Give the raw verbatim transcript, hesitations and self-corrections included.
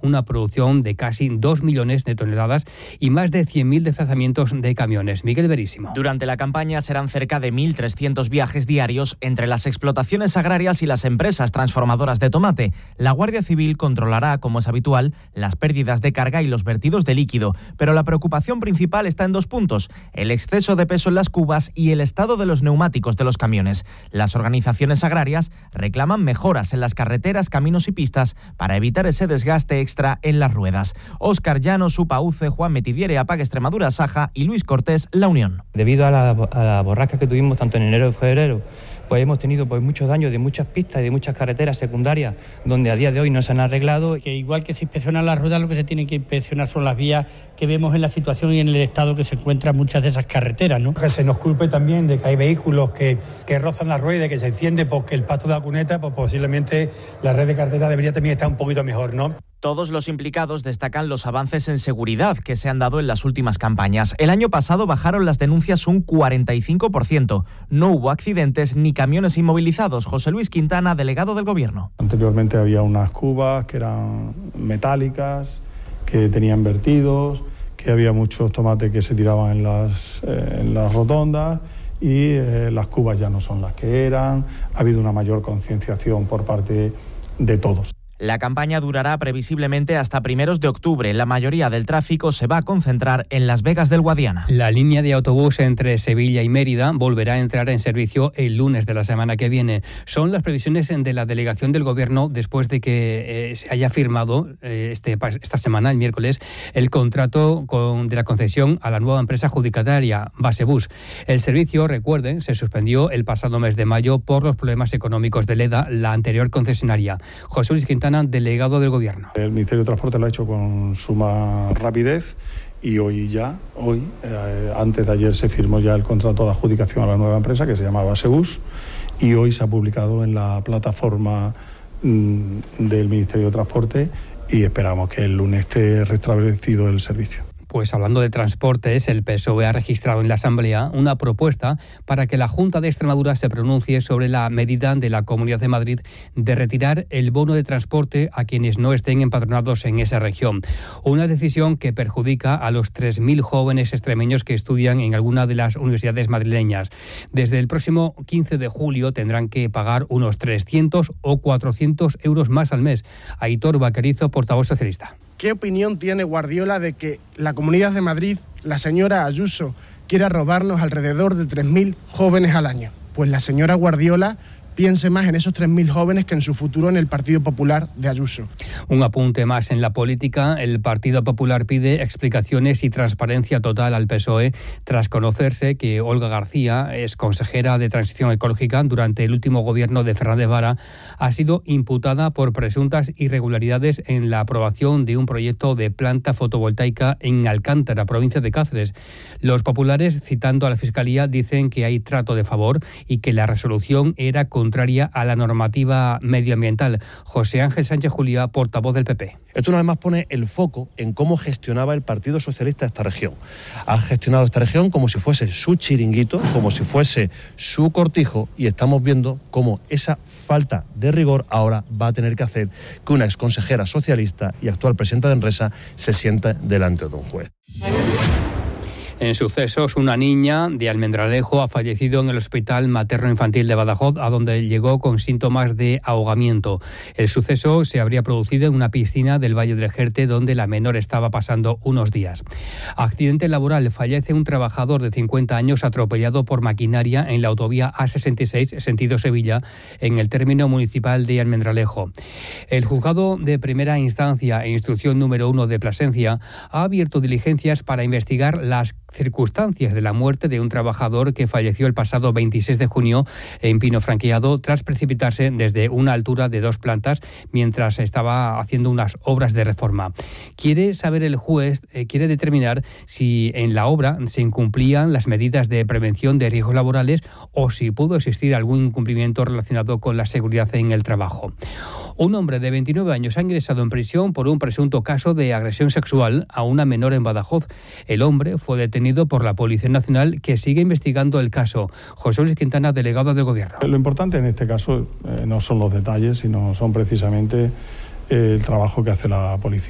una producción de casi dos millones de toneladas y más de cien mil desplazamientos de camiones. Miguel Verísimo. Durante la campaña serán cerca de mil trescientos viajes diarios entre las explotaciones agrarias y las empresas transformadoras de tomate. La Guardia Civil controlará, como es habitual, las pérdidas de carga y los vertidos de líquido, pero la preocupación principal está en dos puntos: el exceso de peso en las cubas y el estado de los neumáticos de los camiones. Las organizaciones agrarias reclaman mejoras en las carreteras, caminos y pistas para evitar ese desgaste extra en las ruedas. Óscar Llanos, Upauce, Juan Metidiere, Apaga Extremadura, Saja y Luis Cortés, La Unión. Debido a la, a la borrasca que tuvimos tanto en enero y febrero, pues hemos tenido pues muchos daños de muchas pistas y de muchas carreteras secundarias donde a día de hoy no se han arreglado. Que igual que se inspeccionan las ruedas, lo que se tiene que inspeccionar son las vías que vemos en la situación y en el estado que se encuentran muchas de esas carreteras, ¿no? Que se nos culpe también de que hay vehículos que, que rozan la rueda y que se enciende porque el pasto de la cuneta, pues posiblemente la red de carretera debería también estar un poquito mejor, ¿no? Todos los implicados destacan los avances en seguridad que se han dado en las últimas campañas. El año pasado bajaron las denuncias un cuarenta y cinco por ciento. No hubo accidentes ni camiones inmovilizados. José Luis Quintana, delegado del Gobierno. Anteriormente había unas cubas que eran metálicas, que tenían vertidos, que había muchos tomates que se tiraban en las, eh, en las rotondas y eh, las cubas ya no son las que eran. Ha habido una mayor concienciación por parte de todos. La campaña durará previsiblemente hasta primeros de octubre. La mayoría del tráfico se va a concentrar en Las Vegas del Guadiana. La línea de autobús entre Sevilla y Mérida volverá a entrar en servicio el lunes de la semana que viene. Son las previsiones de la delegación del Gobierno después de que eh, se haya firmado eh, este, esta semana, el miércoles, el contrato con, de la concesión a la nueva empresa adjudicataria, Basebus. El servicio, recuerden, se suspendió el pasado mes de mayo por los problemas económicos de Leda, la anterior concesionaria. José Luis Quintana, delegado del Gobierno. El Ministerio de Transporte lo ha hecho con suma rapidez y hoy ya, hoy, eh, antes de ayer se firmó ya el contrato de adjudicación a la nueva empresa que se llama Basebus y hoy se ha publicado en la plataforma mm, del Ministerio de Transporte y esperamos que el lunes esté restablecido el servicio. Pues hablando de transportes, el P S O E ha registrado en la Asamblea una propuesta para que la Junta de Extremadura se pronuncie sobre la medida de la Comunidad de Madrid de retirar el bono de transporte a quienes no estén empadronados en esa región. Una decisión que perjudica a los tres mil jóvenes extremeños que estudian en alguna de las universidades madrileñas. Desde el próximo quince de julio tendrán que pagar unos trescientos o cuatrocientos euros más al mes. Aitor Vaquerizo, portavoz socialista. ¿Qué opinión tiene Guardiola de que la Comunidad de Madrid, la señora Ayuso, quiera robarnos alrededor de tres mil jóvenes al año? Pues la señora Guardiola piense más en esos tres mil jóvenes que en su futuro en el Partido Popular de Ayuso. Un apunte más en la política. El Partido Popular pide explicaciones y transparencia total al P S O E tras conocerse que Olga García, ex consejera de Transición Ecológica durante el último gobierno de Fernández Vara, ha sido imputada por presuntas irregularidades en la aprobación de un proyecto de planta fotovoltaica en Alcántara, provincia de Cáceres. Los populares, citando a la Fiscalía, dicen que hay trato de favor y que la resolución era contraria a la normativa medioambiental. José Ángel Sánchez Juliá, portavoz del P P. Esto una vez más pone el foco en cómo gestionaba el Partido Socialista esta región. Ha gestionado esta región como si fuese su chiringuito, como si fuese su cortijo, y estamos viendo cómo esa falta de rigor ahora va a tener que hacer que una exconsejera socialista y actual presidenta de Enresa se siente delante de un juez. En sucesos, una niña de Almendralejo ha fallecido en el Hospital Materno Infantil de Badajoz, a donde llegó con síntomas de ahogamiento. El suceso se habría producido en una piscina del Valle del Jerte, donde la menor estaba pasando unos días. Accidente laboral. Fallece un trabajador de cincuenta años atropellado por maquinaria en la autovía A sesenta y seis, sentido Sevilla, en el término municipal de Almendralejo. El juzgado de primera instancia e instrucción número uno de Plasencia ha abierto diligencias para investigar las circunstancias de la muerte de un trabajador que falleció el pasado veintiséis de junio en Pino Franqueado tras precipitarse desde una altura de dos plantas mientras estaba haciendo unas obras de reforma. Quiere saber el juez, eh, quiere determinar si en la obra se incumplían las medidas de prevención de riesgos laborales o si pudo existir algún incumplimiento relacionado con la seguridad en el trabajo. Un hombre de veintinueve años ha ingresado en prisión por un presunto caso de agresión sexual a una menor en Badajoz. El hombre fue detenido por la Policía Nacional, que sigue investigando el caso. José Luis Quintana, delegado del Gobierno. Lo importante en este caso eh, no son los detalles, sino son precisamente eh, el trabajo que hace la policía.